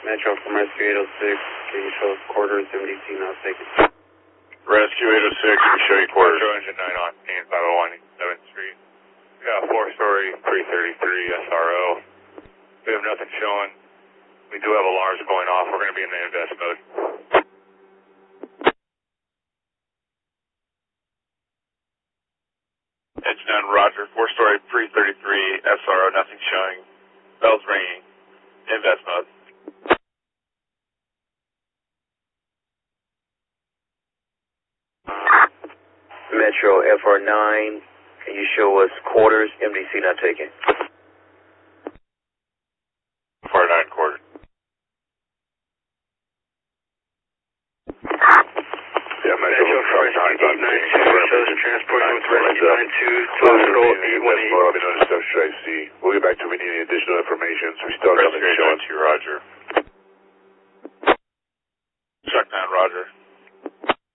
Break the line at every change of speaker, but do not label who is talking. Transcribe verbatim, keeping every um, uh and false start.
Metro from Rescue eight oh six, can you show us quarters, M D C not taken?
Rescue eight oh six, can you show you quarters?
Metro engine nine on scene, five oh one seventh Street. We got a four-story, three thirty-three S R O. We have nothing showing. We do have alarms going off. We're going to be in the invest mode.
Engine nine, roger. Four-story, three thirty-three S R O, nothing showing. Bells ringing. Invest mode.
Metro F R nine, can you show us quarters, M D C not taken?
F R nine quarter. Yeah, Metro,
Metro from Rescue eight nine two, shows transporting with Rescue nine two to Hospital eight one eight.
I'll be known as Should I see? We'll get back to we need any additional information, so we still have nothing showing to you, roger. Chuck nine, roger.